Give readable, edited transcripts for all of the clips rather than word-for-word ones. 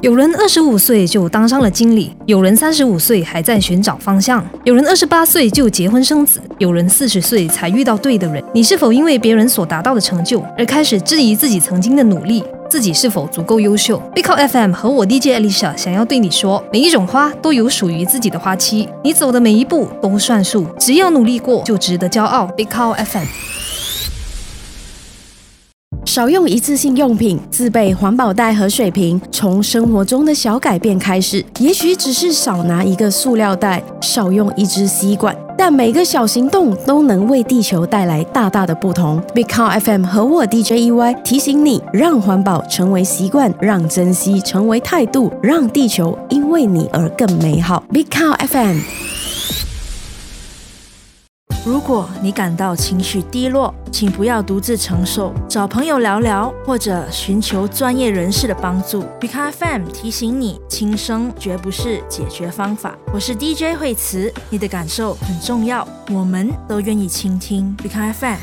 有人25岁就当上了经理，有人35岁还在寻找方向，有人28岁就结婚生子，有人40岁才遇到对的人。你是否因为别人所达到的成就而开始质疑自己曾经的努力？自己是否足够优秀？ Big Cow FM 和我 DJ Alicia 想要对你说，每一种花都有属于自己的花期，你走的每一步都算数，只要努力过就值得骄傲。 Big Cow FM。 少用一次性用品，自备环保袋和水瓶，从生活中的小改变开始。也许只是少拿一个塑料袋，少用一支吸管，但每个小行动都能为地球带来大大的不同。Big Cow FM 和我 DJ EY 提醒你，让环保成为习惯，让珍惜成为态度，让地球因为你而更美好。Big Cow FM。 如果你感到情绪低落，请不要独自承受，找朋友聊聊，或者寻求专业人士的帮助。Big Cow FM 提醒你，轻生绝不是解决方法。我是 DJ 惠慈，你的感受很重要，我们都愿意倾听。Big Cow FM。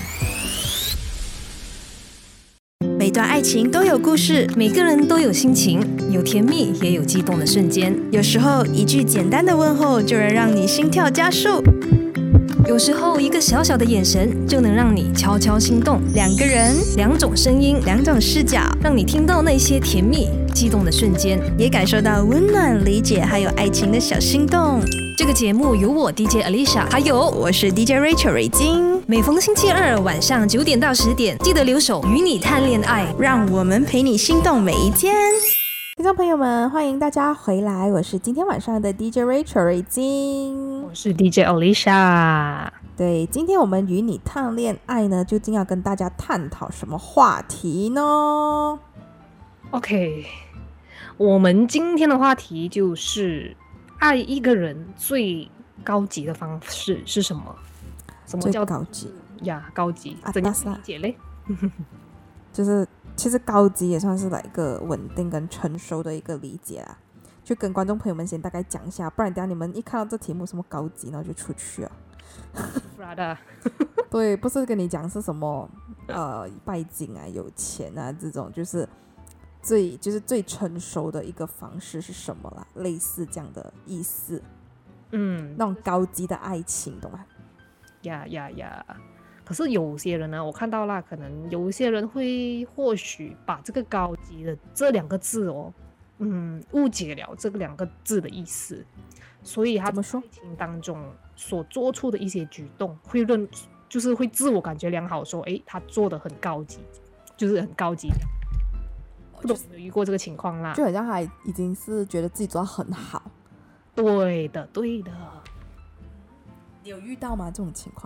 每段爱情都有故事， 每个人都有心情，有甜蜜也有激动的瞬间。 有时候一句简单的问候就能让你心跳加速， 有时候一个小小的眼神就能让你悄悄心动。 两个人， 两种声音， 两种视角， 让你听到那些甜蜜激动的瞬间， 也感受到温暖、理解还有爱情的小心动。 这个节目由我 DJ Alicia 还有我是 DJ Rachel 瑞金， 每逢星期二晚上9点到10点，记得留守与你谈恋爱， 让我们陪你心动每一天。 听众朋友们，欢迎大家回来，我是今天晚上的 DJ Rachel 瑞金， 我是 DJ Alicia。 对，今天我们与你谈恋爱呢，究竟要跟大家探讨什么话题呢？ OK， 我们今天的话题就是爱一个人最高级的方式是什么？什么叫高级呀？高级怎样理解嘞？ 就是其实高级也算是来一个稳定跟成熟的一个理解啦，就跟观众朋友们先大概讲一下，不然等下你们一看到这题目什么高级，然后就出去了。对，不是跟你讲是什么拜金啊、有钱啊这种，就是最成熟的一个方式是什么啦？类似这样的意思。那种高级的爱情，懂吗？ 呀。可是有些人呢，我看到啦，可能有些人会或许把这个高级的这两个字误解了这两个字的意思，所以他在爱情当中所做出的一些举动，就是会自我感觉良好，说他做的很高级，就是很高级。不懂有没有遇过这个情况啦？ 就好像他已经是觉得自己做得很好。 对的。 你有遇到吗？这种情况？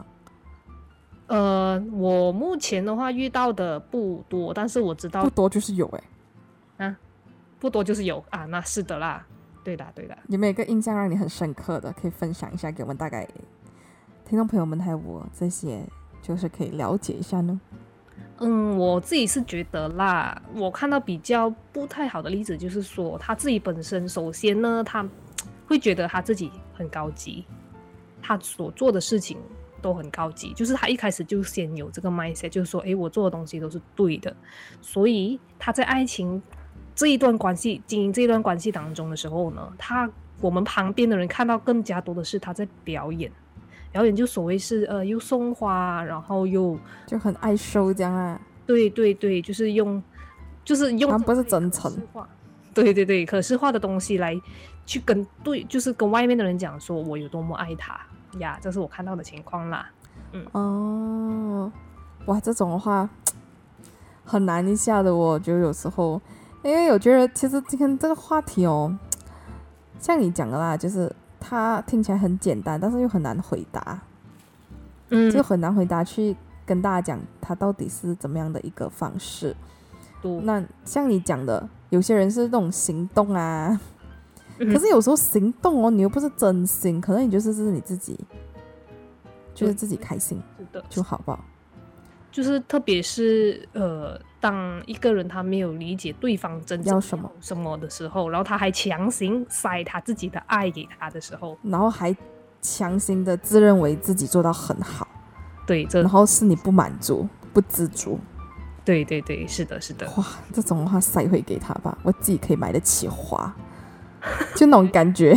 我目前的话遇到的不多，但是我知道不多就是有不多就是有啊，那是的啦，对的。 有没有一个印象让你很深刻的，可以分享一下给我们大概听众朋友们还有我这些，就是可以了解一下呢？ 我自己是觉得啦，我看到比较不太好的例子就是说，他自己本身首先呢，他会觉得他自己很高级，他所做的事情都很高级，就是他一开始就先有这个 mindset， 就是说我做的东西都是对的，所以他在爱情这一段关系经营这一段关系当中的时候呢，我们旁边的人看到更加多的是他在表演就所谓是又送花，然后又就很爱show这样啊。 对，就是用他不是真诚， 对可视化的东西来去就是跟外面的人讲说我有多么爱他呀，这是我看到的情况啦。 哇，这种的话很难一下的，我觉得有时候，因为我觉得其实今天这个话题像你讲的啦，就是它听起来很简单，但是又很难回答，就很难回答去跟大家讲它到底是怎么样的一个方式。那像你讲的，有些人是那种行动啊，可是有时候行动你又不是真心，可能你就是你自己，就是自己开心就好不好？ 就是特别是当一个人他没有理解对方真正要什么的时候，然后他还强行塞他自己的爱给他的时候， 然后还强行的自认为自己做到很好， 对， 然后是你不满足不知足， 对对对，是的是的。 哇，这种的话塞回给他吧，我自己可以买得起花，就那种感觉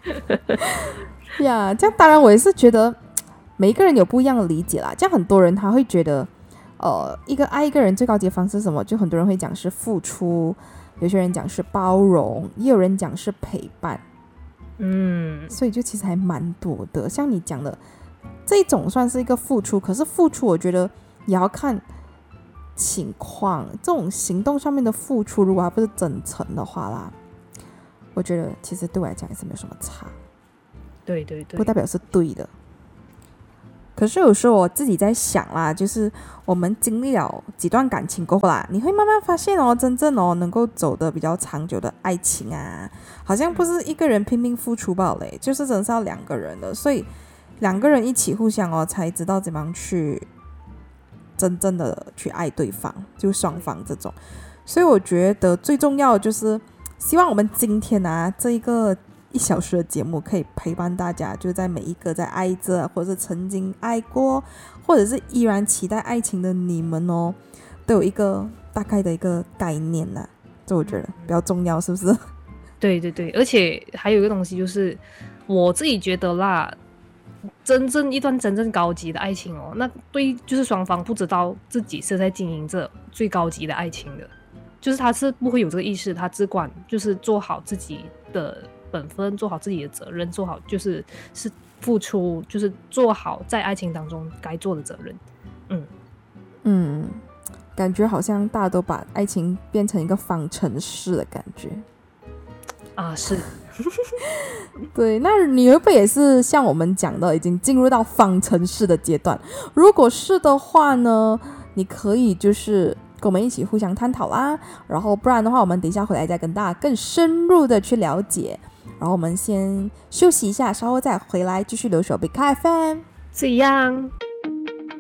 呀。这样当然我也是觉得每一个人有不一样的理解啦。这样很多人他会觉得爱一个人最高级的方式是什么，就很多人会讲是付出，有些人讲是包容，也有人讲是陪伴。所以就其实还蛮多的。像你讲的这种算是一个付出，可是付出我觉得也要看情况，这种行动上面的付出如果还不是真诚的话啦，我觉得其实对我来讲也是没有什么差。 对对对， 不代表是对的。可是有时候我自己在想啦，就是我们经历了几段感情过后啦，你会慢慢发现真正能够走的比较长久的爱情啊，好像不是一个人拼命付出罢了，就是真的是要两个人的，所以两个人一起互相才知道怎么样去真正的去爱对方，就双方这种。所以我觉得最重要的就是希望我们今天这一个1小时的节目可以陪伴大家，就在每一个在爱着或者是曾经爱过或者是依然期待爱情的你们都有一个大概的一个概念这我觉得比较重要，是不是？ 对对对，而且还有一个东西就是我自己觉得啦，一段真正高级的爱情那对就是双方不知道自己是在经营着最高级的爱情的，就是他是不会有这个意识，他只管就是做好自己的本分，做好自己的责任，做好就是付出，就是做好在爱情当中该做的责任。 感觉好像大家都把爱情变成一个方程式的感觉啊，是对，那你会不会也是像我们讲的已经进入到方程式的阶段？如果是的话呢，你可以就是跟我们一起互相探讨啦，然后不然的话我们等一下回来再跟大家更深入的去了解。然后我们先休息一下，稍后再回来继续留守 Big FM。 这样。